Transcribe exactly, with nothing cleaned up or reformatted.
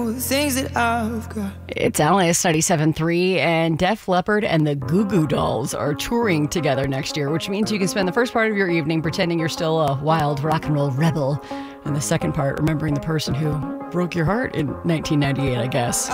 know the things that I've got. It's Alice ninety-seven point three, and Def Leppard and the Goo Goo Dolls are touring together next year, which means you can spend the first part of your evening pretending you're still a wild rock and roll rebel, and the second part remembering the person who broke your heart in nineteen ninety-eight, I guess.